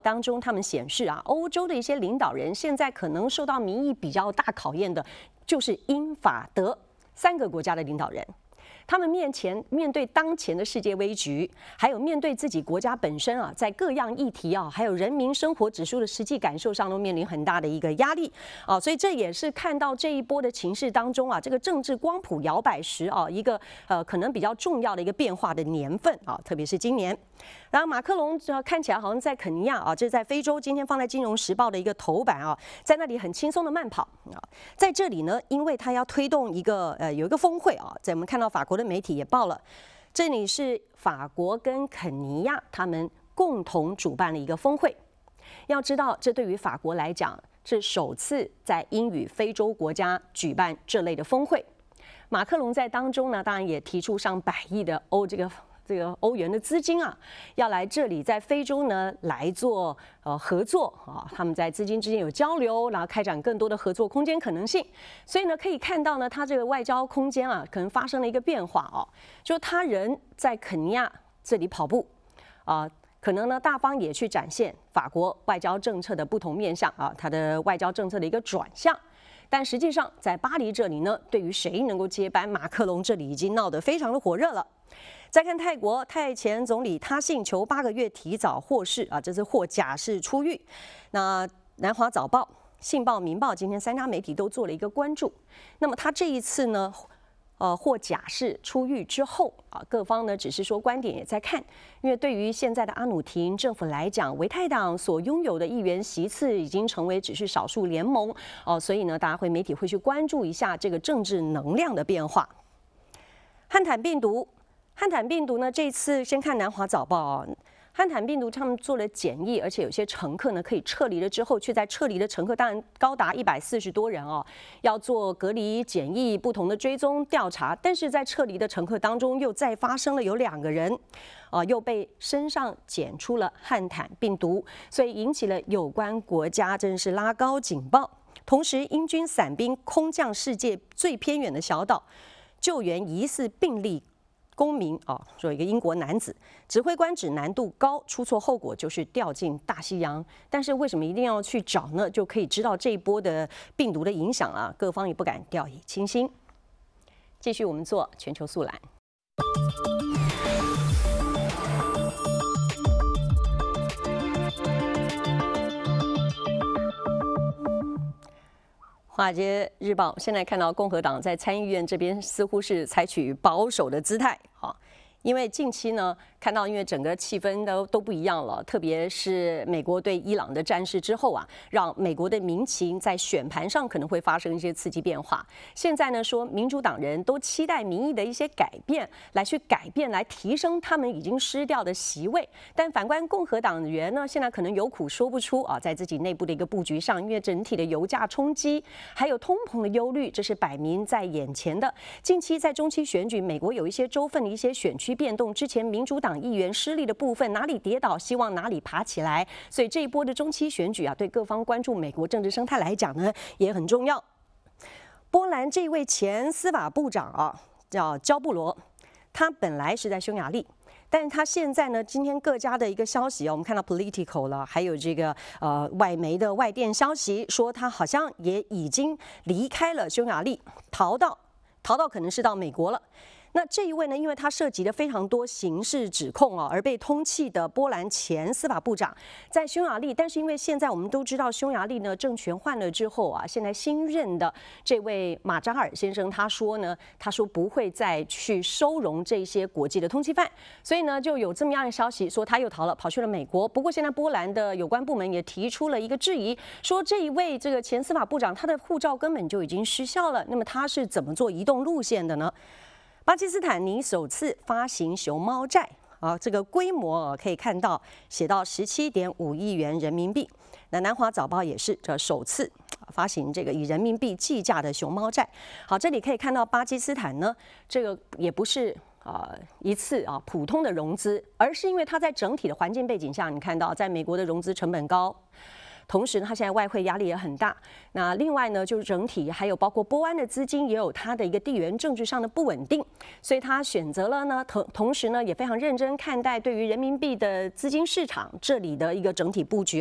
当中，他们显示啊，欧洲的一些领导人现在可能受到民意比较大考验的，就是英法德3个国家的领导人。他们面对当前的世界危局，还有面对自己国家本身啊，在各样议题啊，还有人民生活指数的实际感受上，都面临很大的一个压力啊，所以这也是看到这一波的情势当中啊，这个政治光谱摇摆时啊，一个可能比较重要的一个变化的年份啊，特别是今年。然后马克龙看起来好像在肯尼亚啊，这是在非洲，今天放在《金融时报》的一个头版啊，在那里很轻松的慢跑啊，在这里呢，因为他要推动一个有一个峰会啊，在我们看到法国的媒体也报了，这里是法国跟肯尼亚他们共同主办了一个峰会。要知道，这对于法国来讲，是首次在英语非洲国家举办这类的峰会。马克龙在当中呢，当然也提出上100亿的这个欧元的资金啊，要来这里在非洲呢来做合作啊，他们在资金之间有交流，然后开展更多的合作空间可能性。所以呢，可以看到呢，他这个外交空间啊，可能发生了一个变化哦，就他人在肯尼亚这里跑步啊。可能呢，大方也去展现法国外交政策的不同面向啊，它的外交政策的一个转向。但实际上，在巴黎这里呢，对于谁能够接班马克龙，这里已经闹得非常的火热了。再看泰国，泰前总理他信求8个月提早获释啊，这是获假释出狱。那南华早报、信报、民报今天3家媒体都做了一个关注。那么他这一次呢？获假释出狱之后啊，各方呢只是说观点也在看，因为对于现在的阿努廷政府来讲，维泰党所拥有的议员席次已经成为只是少数联盟哦，所以呢，媒体会去关注一下这个政治能量的变化。汉坦病毒呢，这次先看南华早报啊。汉坦病毒他们做了检疫，而且有些乘客呢可以撤离了之后，却在撤离的乘客当然高达140多人哦，要做隔离检疫、不同的追踪调查。但是在撤离的乘客当中，又再发生了有2个人，又被身上检出了汉坦病毒，所以引起了有关国家真是拉高警报。同时，英军伞兵空降世界最偏远的小岛，救援疑似病例公民说一个英国男子，指挥官指难度高，出错后果就是掉进大西洋。但是为什么一定要去找呢？就可以知道这一波的病毒的影响啊，各方也不敢掉以轻心。继续我们做全球速览。华尔街日报现在看到共和党在参议院这边似乎是采取保守的姿态，因为近期呢看到，因为整个气氛都不一样了，特别是美国对伊朗的战事之后啊，让美国的民情在选盘上可能会发生一些刺激变化。现在呢说民主党人都期待民意的一些改变，来提升他们已经失掉的席位，但反观共和党员呢，现在可能有苦说不出啊，在自己内部的一个布局上，因为整体的油价冲击，还有通膨的忧虑，这是摆明在眼前的。近期在中期选举，美国有一些州份的一些选区变动，之前民主党议员失利的部分，哪里跌倒，希望哪里爬起来。所以这一波的中期选举啊，对各方关注美国政治生态来讲呢，也很重要。波兰这位前司法部长啊，叫焦布罗，他本来是在匈牙利。但是他现在呢，今天各家的一个消息啊，我们看到 Politico 了，还有这个外媒的外电消息说，他好像也已经离开了匈牙利，逃到可能是到美国了。那这一位呢，因为他涉及了非常多刑事指控啊，而被通缉的波兰前司法部长在匈牙利，但是因为现在我们都知道匈牙利呢政权换了之后啊，现在新任的这位马扎尔先生他说不会再去收容这些国际的通缉犯，所以呢就有这么样的消息说他又逃了，跑去了美国。不过现在波兰的有关部门也提出了一个质疑，说这一位这个前司法部长他的护照根本就已经失效了，那么他是怎么做移动路线的呢？巴基斯坦拟首次发行熊猫债啊，这个规模可以看到写到17.5亿元人民币。那南华早报也是这首次发行这个以人民币计价的熊猫债。好，这里可以看到巴基斯坦呢，这个也不是一次普通的融资，而是因为它在整体的环境背景下，你看到在美国的融资成本高。 同时呢，它现在外汇压力也很大。那另外呢，就是整体还有包括波湾的资金也有它的一个地缘政治上的不稳定，所以他选择了呢，同时呢也非常认真看待对于人民币的资金市场这里的一个整体布局。